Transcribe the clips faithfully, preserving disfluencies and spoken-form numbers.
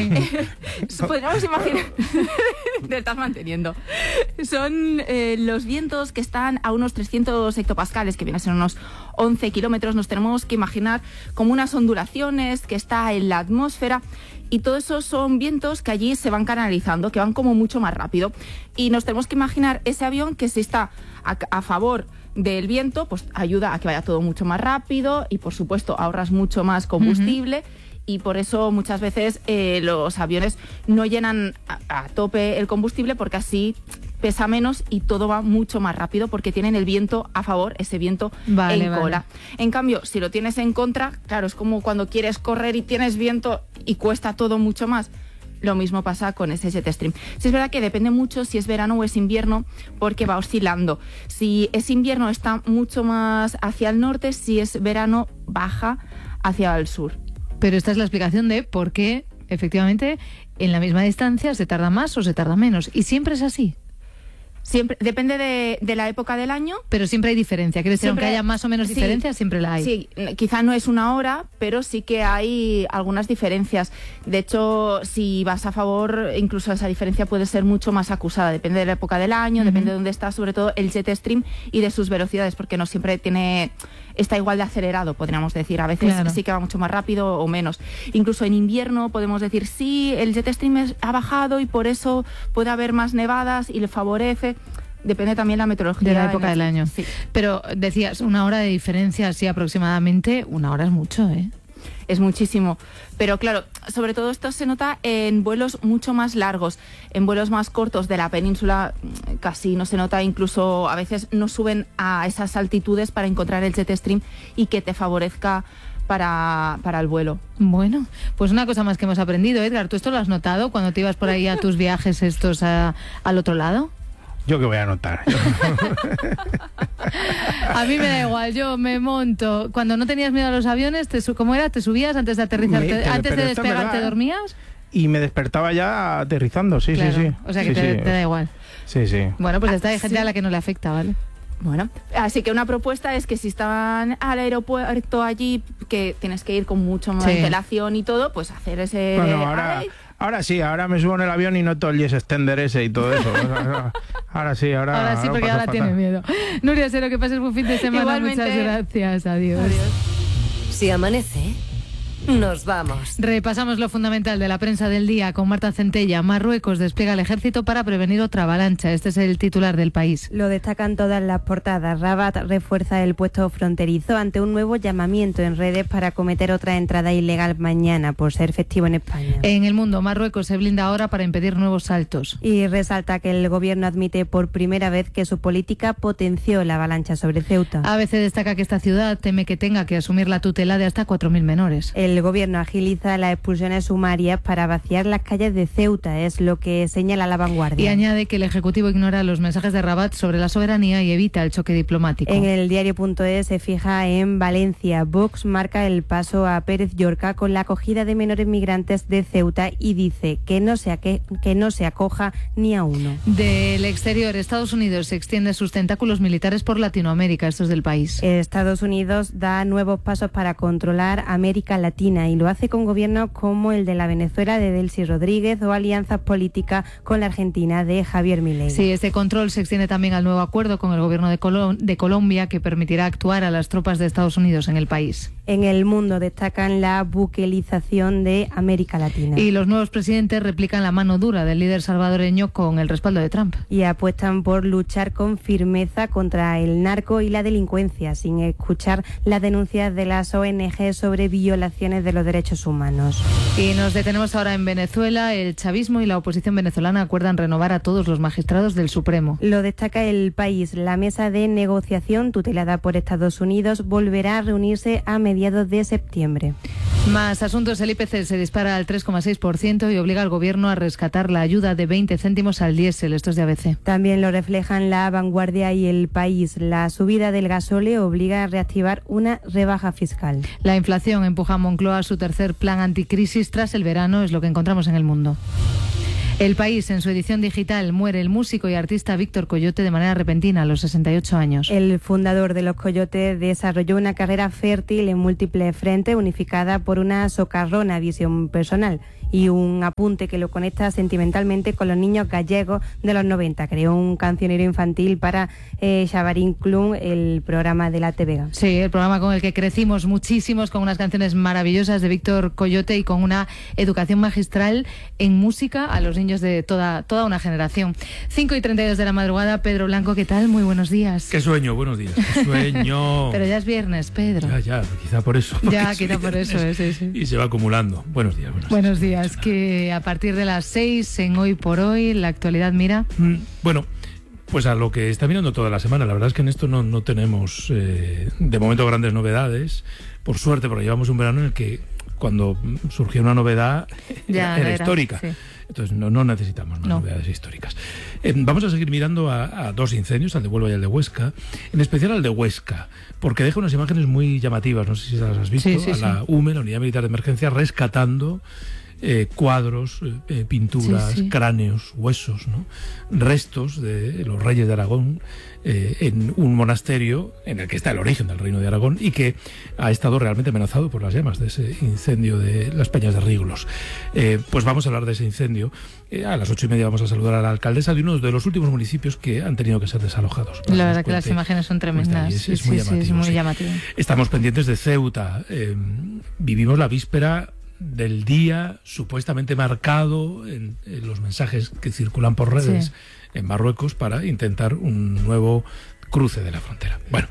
Podríamos imaginar... Te estás manteniendo. Son eh, los vientos que están a unos trescientos hectopascales, que vienen a ser unos once kilómetros. Nos tenemos que imaginar como unas ondulaciones que está en la atmósfera, y todo eso son vientos que allí se van canalizando, que van como mucho más rápido. Y nos tenemos que imaginar ese avión que, si está a, a favor del viento, pues ayuda a que vaya todo mucho más rápido y, por supuesto, ahorras mucho más combustible. Uh-huh. Y por eso muchas veces eh, los aviones no llenan a, a tope el combustible, porque así pesa menos y todo va mucho más rápido, porque tienen el viento a favor, ese viento vale, en cola. Vale. En cambio, si lo tienes en contra, claro, es como cuando quieres correr y tienes viento y cuesta todo mucho más. Lo mismo pasa con ese jet stream. Sí, es verdad que depende mucho si es verano o es invierno, porque va oscilando. Si es invierno está mucho más hacia el norte, si es verano baja hacia el sur. Pero esta es la explicación de por qué, efectivamente, en la misma distancia se tarda más o se tarda menos. ¿Y siempre es así? Siempre, depende de, de la época del año. Pero siempre hay diferencia. Quiere decir, aunque haya más o menos sí, diferencia, siempre la hay. Sí, quizá no es una hora, pero sí que hay algunas diferencias. De hecho, si vas a favor, incluso esa diferencia puede ser mucho más acusada. Depende de la época del año, uh-huh. depende de dónde está, sobre todo el jet stream y de sus velocidades, porque no siempre tiene... está igual de acelerado, podríamos decir. A veces claro. sí que va mucho más rápido o menos. Incluso en invierno podemos decir, sí, el jet stream es, ha bajado y por eso puede haber más nevadas y le favorece. Depende también la meteorología. De la época del año. Sí. Pero decías, una hora de diferencia, así aproximadamente, una hora es mucho, ¿eh? Es muchísimo. Pero claro, sobre todo esto se nota en vuelos mucho más largos. En vuelos más cortos de la península casi no se nota, incluso a veces no suben a esas altitudes para encontrar el jet stream y que te favorezca para, para el vuelo. Bueno, pues una cosa más que hemos aprendido, Edgar. ¿Tú esto lo has notado cuando te ibas por ahí a tus viajes estos a, al otro lado? Yo que voy a anotar. A mí me da igual, yo me monto. Cuando no tenías miedo a los aviones, te, ¿cómo era? ¿Te subías antes de aterrizar? Me, te, ¿Antes de despegar te dormías? Y me despertaba ya aterrizando, sí, claro. sí, sí. O sea que sí, te, sí. te da igual. Sí, sí. Bueno, pues esta hay ah, gente sí. a la que no le afecta, ¿vale? Bueno, así que una propuesta es que si estaban al aeropuerto allí, que tienes que ir con mucho más sí. antelación y todo, pues hacer ese... Bueno, ahora... Ahora sí, ahora me subo en el avión y noto el yes extender ese y todo eso. Ahora, ahora sí, ahora... Ahora sí, porque ahora tiene miedo. Nuria, sé lo que pases buen fin de semana. Igualmente. Muchas gracias. Adiós. Adiós. Si amanece, nos vamos. Repasamos lo fundamental de la prensa del día con Marta Centella. Marruecos despliega el ejército para prevenir otra avalancha. Este es el titular del País. Lo destacan todas las portadas. Rabat refuerza el puesto fronterizo ante un nuevo llamamiento en redes para cometer otra entrada ilegal mañana por ser festivo en España. En El Mundo, Marruecos se blinda ahora para impedir nuevos saltos. Y resalta que el gobierno admite por primera vez que su política potenció la avalancha sobre Ceuta. A B C destaca que esta ciudad teme que tenga que asumir la tutela de hasta cuatro mil menores. El gobierno agiliza las expulsiones sumarias para vaciar las calles de Ceuta, es lo que señala La Vanguardia. Y añade que el Ejecutivo ignora los mensajes de Rabat sobre la soberanía y evita el choque diplomático. En el diario punto es se fija en Valencia. Vox marca el paso a Pérez Llorca con la acogida de menores migrantes de Ceuta y dice que no se, aque- que no se acoja ni a uno. Del exterior, Estados Unidos extiende sus tentáculos militares por Latinoamérica. Esto es del País. Estados Unidos da nuevos pasos para controlar América Latina y lo hace con gobiernos como el de la Venezuela de Delcy Rodríguez o alianzas políticas con la Argentina de Javier Milei. Sí, este control se extiende también al nuevo acuerdo con el gobierno de, Colo- de Colombia que permitirá actuar a las tropas de Estados Unidos en el país. En El Mundo destacan la buquelización de América Latina. Y los nuevos presidentes replican la mano dura del líder salvadoreño con el respaldo de Trump. Y apuestan por luchar con firmeza contra el narco y la delincuencia, sin escuchar las denuncias de las O N G sobre violaciones de los derechos humanos. Y nos detenemos ahora en Venezuela. El chavismo y la oposición venezolana acuerdan renovar a todos los magistrados del Supremo. Lo destaca El País. La mesa de negociación tutelada por Estados Unidos volverá a reunirse a mediados de septiembre. Más asuntos. El I P C se dispara al tres coma seis por ciento y obliga al gobierno a rescatar la ayuda de veinte céntimos al diésel. Esto es de A B C. También lo reflejan La Vanguardia y El País. La subida del gasóleo obliga a reactivar una rebaja fiscal. La inflación empuja a Moncloa a su tercer plan anticrisis tras el verano, es lo que encontramos en El Mundo. El País, en su edición digital, muere el músico y artista Víctor Coyote de manera repentina a los sesenta y ocho años. El fundador de Los Coyotes desarrolló una carrera fértil en múltiples frentes, unificada por una socarrona visión personal. y un apunte que lo conecta sentimentalmente con los niños gallegos de los noventa. Creó un cancionero infantil para eh, Xabarín Club, el programa de la T V G. Sí, el programa con el que crecimos muchísimos, con unas canciones maravillosas de Víctor Coyote y con una educación magistral en música a los niños de toda, toda una generación. cinco y treinta y dos de la madrugada, Pedro Blanco, ¿qué tal? Muy buenos días. Qué sueño, buenos días, qué sueño. Pero ya es viernes, Pedro. Ya, ya, quizá por eso. Ya, quizá por eso, sí, sí. Y se va acumulando. Buenos días, buenos, buenos días. días. Que a partir de las seis, en Hoy por Hoy, la actualidad mira. Mm, bueno, pues a lo que está mirando toda la semana. La verdad es que en esto no, no tenemos, eh, de momento, grandes novedades. Por suerte, porque llevamos un verano en el que cuando surgió una novedad ya, era, era, era histórica. Sí. Entonces no, no necesitamos más no. novedades históricas. Eh, vamos a seguir mirando a, a dos incendios, al de Huelva y al de Huesca, en especial al de Huesca, porque deja unas imágenes muy llamativas, no sé si las has visto, sí, sí, a sí. la U M E, la Unidad Militar de Emergencia, rescatando eh, cuadros, eh, pinturas, sí, sí. cráneos, huesos, ¿no? restos de los reyes de Aragón, eh, en un monasterio en el que está el origen del Reino de Aragón y que ha estado realmente amenazado por las llamas de ese incendio de las Peñas de Riglos. Eh, pues vamos a hablar de ese incendio. Eh, a las ocho y media vamos a saludar a la alcaldesa de uno de los últimos municipios que han tenido que ser desalojados. La verdad que las imágenes son tremendas. Es, sí, es muy sí, llamativo. Sí, es muy sí. llamativo. Estamos pendientes de Ceuta. Eh, vivimos la víspera del día supuestamente marcado en, en los mensajes que circulan por redes sí. en Marruecos para intentar un nuevo cruce de la frontera. Bueno,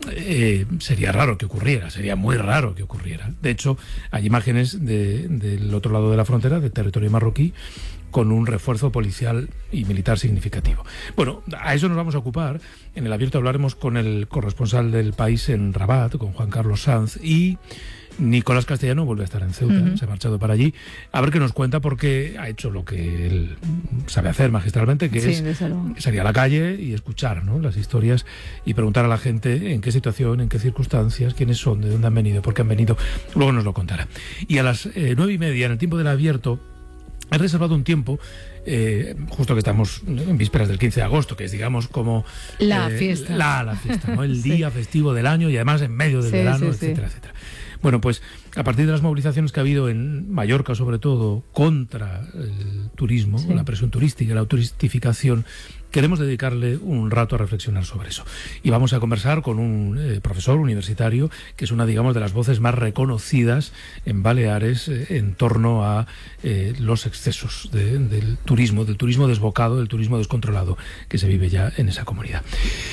eh, sería raro que ocurriera, sería muy raro que ocurriera. De hecho, hay imágenes de, del otro lado de la frontera, del territorio marroquí, con un refuerzo policial y militar significativo. Bueno, a eso nos vamos a ocupar. En el abierto hablaremos con el corresponsal del País en Rabat, con Juan Carlos Sanz, y Nicolás Castellano vuelve a estar en Ceuta, uh-huh. se ha marchado para allí, a ver qué nos cuenta, porque ha hecho lo que él sabe hacer magistralmente, que sí, es salir a la calle y escuchar, ¿no?, las historias y preguntar a la gente en qué situación, en qué circunstancias, quiénes son, de dónde han venido, por qué han venido. Luego nos lo contará. Y a las eh, nueve y media, en el tiempo del abierto, he reservado un tiempo, eh, justo que estamos en vísperas del quince de agosto, que es, digamos, como la eh, fiesta, la, la fiesta, ¿no? El sí. día festivo del año y además en medio del sí, verano, sí, etcétera, sí. etcétera. Bueno, pues a partir de las movilizaciones que ha habido en Mallorca, sobre todo, contra el turismo, sí. la presión turística, la turistificación, queremos dedicarle un rato a reflexionar sobre eso. Y vamos a conversar con un eh, profesor universitario, que es una, digamos, de las voces más reconocidas en Baleares eh, en torno a eh, los excesos de, del turismo, del turismo desbocado, del turismo descontrolado que se vive ya en esa comunidad.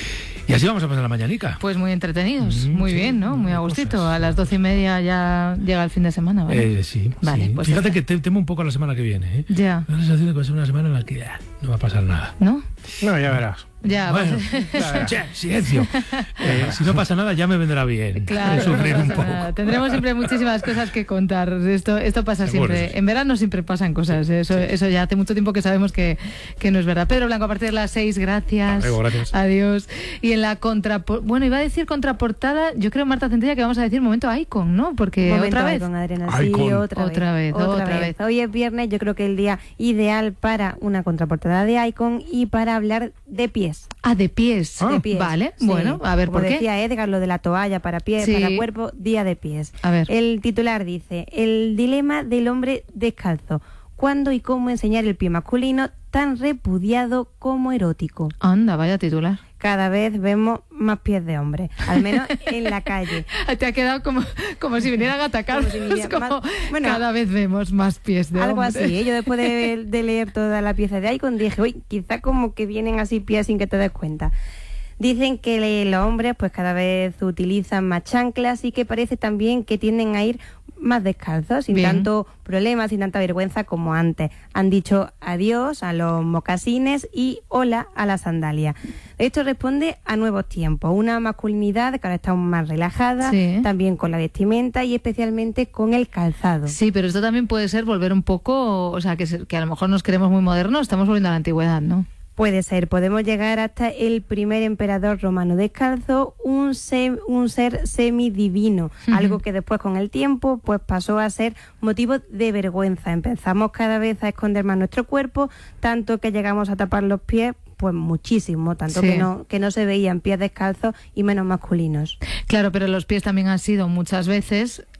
Y así vamos a pasar la mañanica. Pues muy entretenidos, mm, muy sí, bien, ¿no? Muy a gustito. Cosas. A las doce y media ya llega el fin de semana, ¿vale? Eh, sí, vale, sí. Pues fíjate está. que te, temo un poco a la semana que viene, ¿eh? Ya. Me da la sensación de que va a ser una semana en la que ah, no va a pasar nada. ¿No? No, ya verás. Ya, bueno, pues... che, silencio. Eh, si no pasa nada, ya me vendrá bien. Claro, sufrir no un pasa poco. Nada. Tendremos siempre muchísimas cosas que contar. Esto, esto pasa Seguro, siempre. sí. En verano siempre pasan cosas. Eso, sí. eso ya hace mucho tiempo que sabemos que, que no es verdad. Pedro Blanco, a partir de las seis, gracias. Luego, gracias. Adiós. Y en la contra, bueno, iba a decir contraportada, yo creo, Marta Centella, que vamos a decir momento Icon, ¿no? Porque momento otra vez. Icon, Adriana, sí, Icon. otra, otra vez. vez. Otra, otra vez. vez. Hoy es viernes, yo creo que el día ideal para una contraportada de Icon y para hablar de pies. Ah, de pies. Ah. De pies. Vale, sí. bueno, a ver, Como ¿por qué? decía Edgar, lo de la toalla para pies, sí. para cuerpo, día de pies. A ver. El titular dice: el dilema del hombre descalzo. ¿Cuándo y cómo enseñar el pie masculino tan repudiado como erótico? Anda, vaya titular. Cada vez vemos más pies de hombre, al menos en la calle. Te ha quedado como, como si vinieran a atacarnos. Como si viniera, como más, bueno, cada vez vemos más pies de algo hombre. Algo así, ¿eh? Yo después de, de leer toda la pieza de Icon dije, uy, quizá como que vienen así pies sin que te des cuenta. Dicen que los hombres pues cada vez utilizan más chanclas y que parece también que tienden a ir más descalzos, sin Bien. tanto problema, sin tanta vergüenza como antes. Han dicho adiós a los mocasines y hola a la sandalia. Esto responde a nuevos tiempos, una masculinidad que ahora está más relajada, sí. también con la vestimenta y especialmente con el calzado. Sí, pero esto también puede ser volver un poco, o sea, que, que a lo mejor nos queremos muy modernos, estamos volviendo a la antigüedad, ¿no? Puede ser, podemos llegar hasta el primer emperador romano descalzo, un, sem, un ser semidivino, uh-huh. algo que después con el tiempo pues pasó a ser motivo de vergüenza. Empezamos cada vez a esconder más nuestro cuerpo, tanto que llegamos a tapar los pies, pues muchísimo, tanto sí. que no que no se veían pies descalzos y menos masculinos. Claro, pero los pies también han sido muchas veces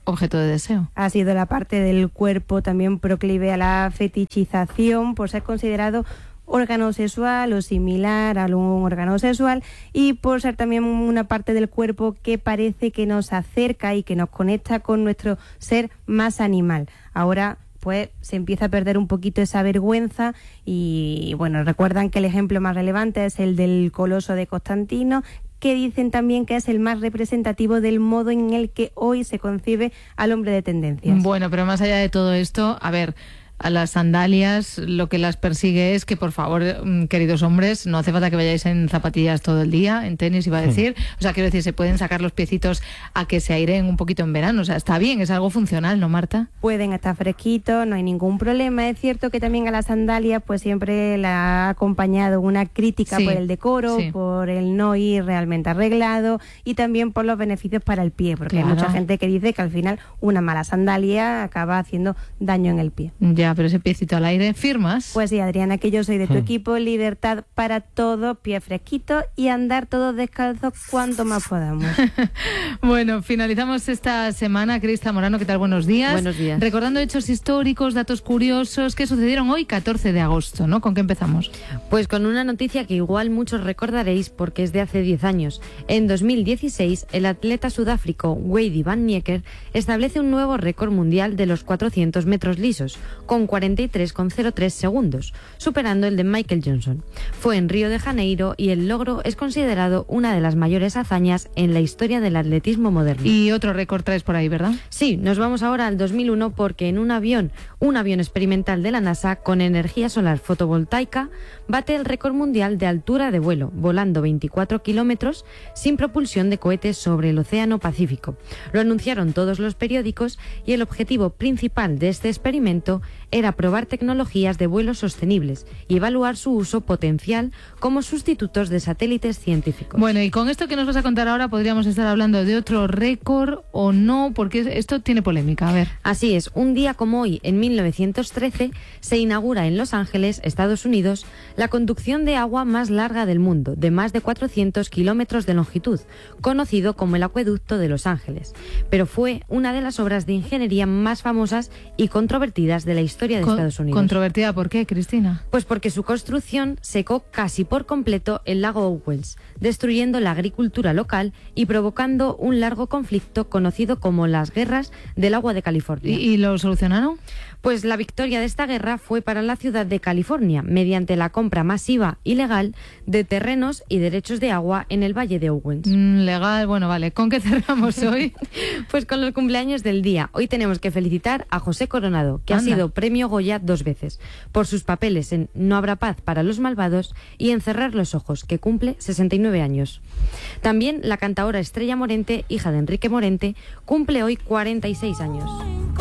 objeto de deseo. Ha sido la parte del cuerpo también proclive a la fetichización por ser considerado órgano sexual o similar a un órgano sexual, y por ser también una parte del cuerpo que parece que nos acerca y que nos conecta con nuestro ser más animal. Ahora pues se empieza a perder un poquito esa vergüenza y bueno, recuerdan que el ejemplo más relevante es el del Coloso de Constantino, que dicen también que es el más representativo del modo en el que hoy se concibe al hombre de tendencias. Bueno, pero más allá de todo esto, a ver, a las sandalias lo que las persigue es que, por favor, queridos hombres, no hace falta que vayáis en zapatillas todo el día, en tenis iba a decir, o sea, quiero decir, se pueden sacar los piecitos a que se aireen un poquito en verano, o sea, está bien, es algo funcional, ¿no, Marta? Pueden estar fresquitos, no hay ningún problema. Es cierto que también a las sandalias pues siempre la ha acompañado una crítica Sí, por el decoro, sí. por el no ir realmente arreglado y también por los beneficios para el pie, porque Claro. hay mucha gente que dice que al final una mala sandalia acaba haciendo daño en el pie. Ya, pero ese piecito al aire, ¿firmas? Pues sí, Adriana, que yo soy de tu equipo, libertad para todo, pie fresquito y andar todos descalzos cuanto más podamos. Bueno, finalizamos esta semana. Crista Morano, ¿qué tal? Buenos días. Buenos días. Recordando hechos históricos, datos curiosos que sucedieron hoy, catorce de agosto, ¿no? ¿Con qué empezamos? Pues con una noticia que igual muchos recordaréis porque es de hace diez años. En dos mil dieciséis, el atleta sudáfrico Wady van Niekerk establece un nuevo récord mundial de los cuatrocientos metros lisos, con cuarenta y tres coma cero tres segundos, superando el de Michael Johnson. Fue en Río de Janeiro y el logro es considerado una de las mayores hazañas en la historia del atletismo moderno. Y otro récord traes por ahí, ¿verdad? Sí, nos vamos ahora al dos mil uno porque en un avión, un avión experimental de la NASA con energía solar fotovoltaica, bate el récord mundial de altura de vuelo, volando veinticuatro kilómetros sin propulsión de cohetes sobre el Océano Pacífico. Lo anunciaron todos los periódicos y el objetivo principal de este experimento era probar tecnologías de vuelos sostenibles y evaluar su uso potencial como sustitutos de satélites científicos. Bueno, y con esto que nos vas a contar ahora podríamos estar hablando de otro récord o no, porque esto tiene polémica. A ver. Así es, un día como hoy, en mil novecientos trece, se inaugura en Los Ángeles, Estados Unidos, la conducción de agua más larga del mundo, de más de cuatrocientos kilómetros de longitud, conocido como el Acueducto de Los Ángeles. Pero fue una de las obras de ingeniería más famosas y controvertidas de la historia de Con- Estados Unidos. Controvertida, ¿por qué, Cristina? Pues porque su construcción secó casi por completo el lago Owens, destruyendo la agricultura local y provocando un largo conflicto conocido como las Guerras del Agua de ¿Y, California. y lo solucionaron? Pues la victoria de esta guerra fue para la ciudad de California, mediante la compra masiva y legal de terrenos y derechos de agua en el Valle de Owens. Mm, legal, bueno, vale. ¿Con qué cerramos hoy? Pues con los cumpleaños del día. Hoy tenemos que felicitar a José Coronado, que Anda. ha sido premio Goya dos veces, por sus papeles en No habrá paz para los malvados y en Cerrar los ojos, que cumple sesenta y nueve años. También la cantaora Estrella Morente, hija de Enrique Morente, cumple hoy cuarenta y seis años.